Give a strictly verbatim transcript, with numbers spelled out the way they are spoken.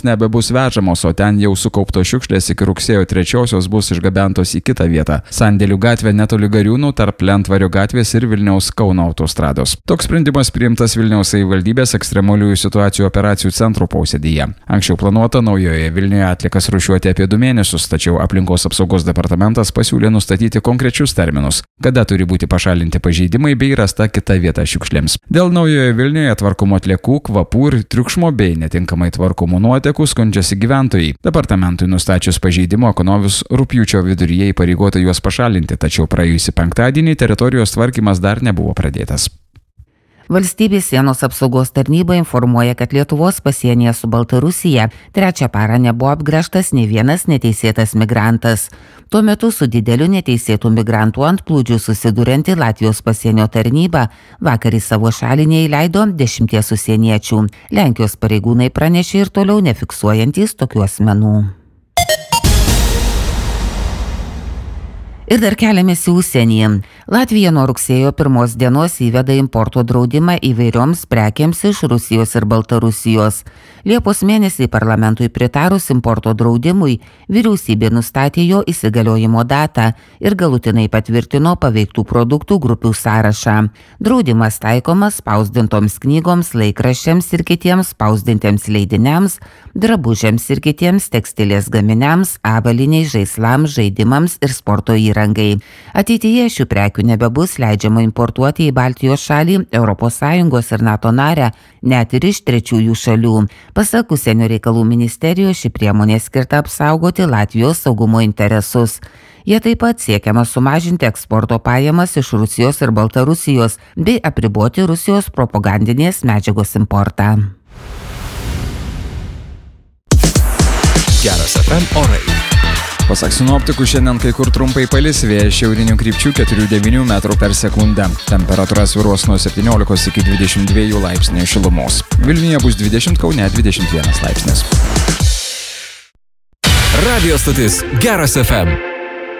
šiukšlės nebebus vežamos, o ten jau sukauptos šiukšlės iki rugsėjo trečiosios bus išgabentos į kitą vietą – Sandėlių gatvė netoli Gariūnų tarp Lentvario gatvės ir Vilniaus Kauno autostrados. Toks sprendimas priimtas Vilniaus savivaldybės ekstremaliųjų situacijų operacijų centro posėdyje. Anksčiau planuota naujoje Vilniuje atliekas rūšiuoti apie du mėnesius, tačiau aplinkos apsaugos departamentas pasiūlė nustatyti konkrečius terminus, kada turi būti pašalinti pažeidimai bei rasta kita vieta šiukšlėms. Dėl naujoje Vilniuje tvarkomų atliekų, kvapų ir triukšmo bei netinkamai tvarkomų nuotekų skundžiasi gyventojai. Departamentui nustačius pažeidimo Ekonovis rugpjūčio viduryje įpareigota juos pašalinti, tačiau praėjusį penktadienį teritorijos tvarkymas dar nebuvo pradėtas. Valstybės sienos apsaugos tarnyba informuoja, kad Lietuvos pasienyje su Baltarusija trečią parą nebuvo apgręžtas nei vienas neteisėtas migrantas. Tuo metu su dideliu neteisėtų migrantų antplūdžiu susidurianti Latvijos pasienio tarnyba vakar į savo šalį neįleido dešimties užsieniečių. Lenkijos pareigūnai pranešė ir toliau nefiksuojantys tokių asmenų. Ir dar keliamės į užsienį. Latvija nuo rugsėjo pirmos dienos įveda importo draudimą įvairioms prekiams iš Rusijos ir Baltarusijos. Liepos mėnesį parlamentui pritarus importo draudimui, vyriausybė nustatė jo įsigaliojimo datą ir galutinai patvirtino paveiktų produktų grupių sąrašą. Draudimas taikomas spausdintoms knygoms, laikraščiams ir kitiems spausdintiems leidiniams, drabužiams ir kitiems tekstilės gaminiams, avaliniai, žaislams, žaidimams ir sporto įrangai. Ateityje šių prekių nebebus leidžiama importuoti į Baltijos šalį, Europos Sąjungos ir NATO narę, net ir iš trečiųjų šalių. Pasak Užsienio reikalų ministerijos, ši priemonė skirta apsaugoti Latvijos saugumo interesus. Jie taip pat siekiama sumažinti eksporto pajamas iš Rusijos ir Baltarusijos bei apriboti Rusijos propagandinės medžiagos importą. Geras F M orai. Pasak sinoptikų, šiandien kai kur trumpai palis, vėjas šiaurinių krypčių keturi devyni metrų per sekundę. Temperatūra svyruos nuo septyniolikos iki dvidešimt dviejų laipsnių šilumos. Vilniuje bus dvidešimt, Kaune dvidešimt vienas laipsnis. Radio stotis Geras F M.